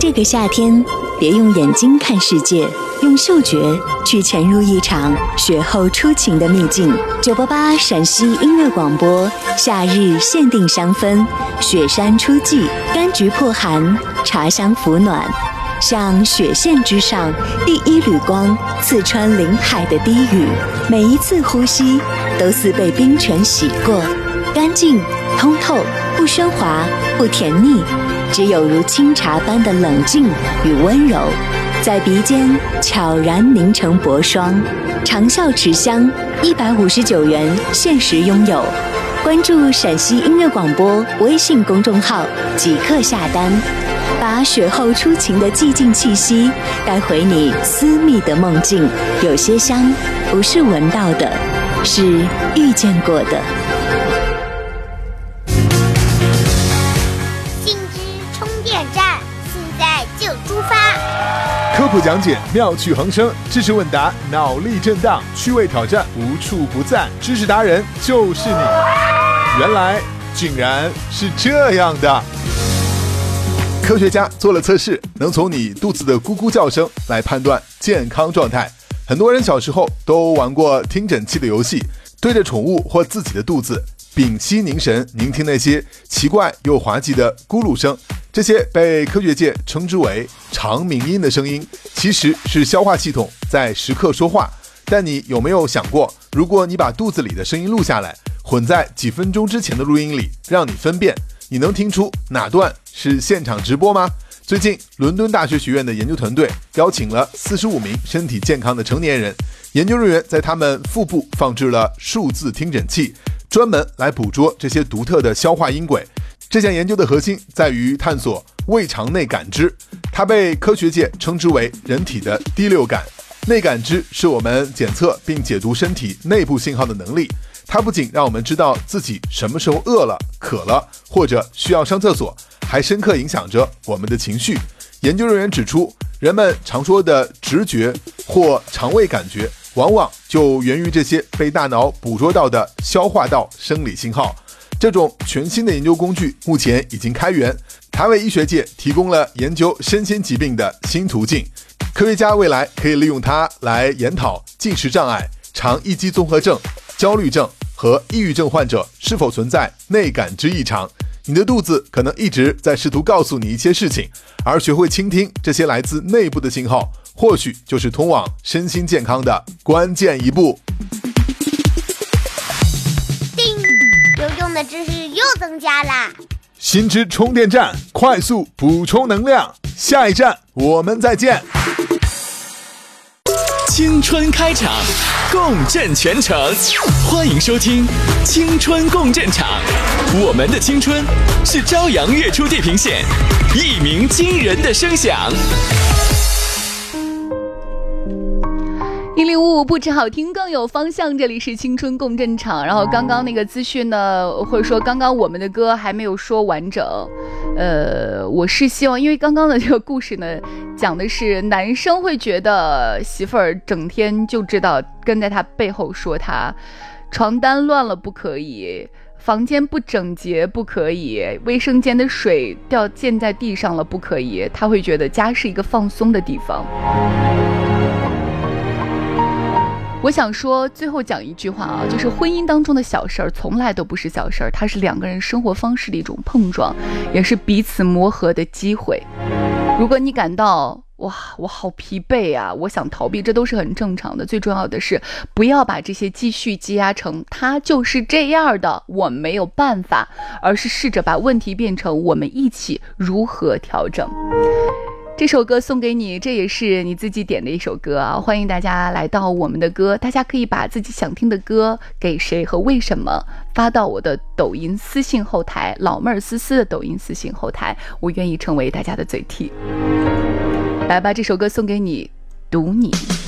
这个夏天，别用眼睛看世界，用嗅觉去潜入一场雪后初晴的秘境。988陕西音乐广播，夏日限定香氛，雪山初霁，柑橘破寒，茶香抚暖。像雪线之上第一缕光，刺穿林海的低语，每一次呼吸都似被冰泉洗过，干净通透，不喧哗，不甜腻，只有如清茶般的冷静与温柔，在鼻尖悄然凝成薄霜。长效持香，159元限时拥有。关注陕西音乐广播微信公众号即刻下单，把雪后初晴的寂静气息带回你私密的梦境。有些香不是闻到的，是遇见过的。 信之充电站，现在就出发。 科普讲解妙趣横生，知识问答脑力震荡，趣味挑战无处不在，知识达人就是你。原来竟然是这样的。科学家做了测试，能从你肚子的咕咕叫声来判断健康状态。很多人小时候都玩过听诊器的游戏，对着宠物或自己的肚子屏息凝神，聆听那些奇怪又滑稽的咕噜声。这些被科学界称之为长鸣音的声音，其实是消化系统在时刻说话。但你有没有想过，如果你把肚子里的声音录下来，混在几分钟之前的录音里，让你分辨，你能听出哪段是现场直播吗？最近伦敦大学学院的研究团队邀请了45名身体健康的成年人，研究人员在他们腹部放置了数字听诊器，专门来捕捉这些独特的消化音轨。这项研究的核心在于探索胃肠内感知，它被科学界称之为人体的第六感。内感知是我们检测并解读身体内部信号的能力，它不仅让我们知道自己什么时候饿了、渴了或者需要上厕所，还深刻影响着我们的情绪。研究人员指出，人们常说的直觉或肠胃感觉，往往就源于这些被大脑捕捉到的消化道生理信号。这种全新的研究工具目前已经开源，它为医学界提供了研究身心疾病的新途径。科学家未来可以利用它来研讨进食障碍、肠易激综合症、焦虑症和抑郁症患者是否存在内感知异常。你的肚子可能一直在试图告诉你一些事情，而学会倾听这些来自内部的信号，或许就是通往身心健康的关键一步。 叮，有用的知识又增加啦！ 新知充电站，快速补充能量。下一站我们再见。 青春开场，共振全城，欢迎收听青春共振场。我们的青春是朝阳月出地平线，一鸣惊人的声响。 1055不止好听更有方向，这里是青春共振场。然后刚刚那个资讯呢，或者说刚刚我们的歌还没有说完整。我是希望，因为刚刚的这个故事呢，讲的是男生会觉得媳妇儿整天就知道跟在他背后说他床单乱了不可以，房间不整洁不可以，卫生间的水掉溅在地上了不可以，他会觉得家是一个放松的地方。我想说最后讲一句话啊，就是婚姻当中的小事儿从来都不是小事儿，它是两个人生活方式的一种碰撞，也是彼此磨合的机会。如果你感到哇我好疲惫啊，我想逃避，这都是很正常的。最重要的是不要把这些积蓄积压成他就是这样的我没有办法，而是试着把问题变成我们一起如何调整。这首歌送给你，这也是你自己点的一首歌啊！欢迎大家来到我们的歌，大家可以把自己想听的歌给谁和为什么发到我的抖音私信后台，老妹儿思思的抖音私信后台，我愿意成为大家的嘴替。来吧，这首歌送给你，读你。